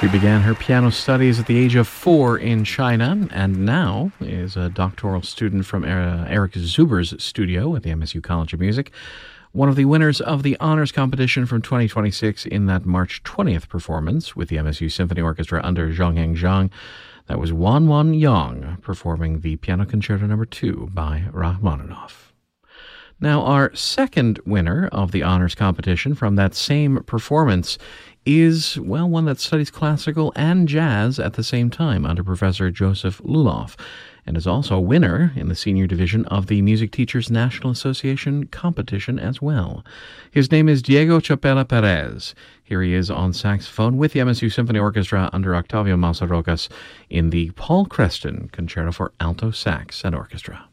She began her piano studies at the age of 4 in China and now is a doctoral student from Eric Zuber's studio at the MSU College of Music. One of the winners of the honors competition from 2026 in that March 20th performance with the MSU Symphony Orchestra under Zhongheng Zhang. That was Wanwan Yang performing the Piano Concerto No. 2 by Rachmaninoff. Now, our second winner of the honors competition from that same performance is, well, one that studies classical and jazz at the same time under Professor Joseph Luloff, and is also a winner in the senior division of the Music Teachers National Association competition as well. His name is Diego Chapela Perez. Here he is on saxophone with the MSU Symphony Orchestra under Octavio Masarocas in the Paul Creston Concerto for Alto Sax and Orchestra.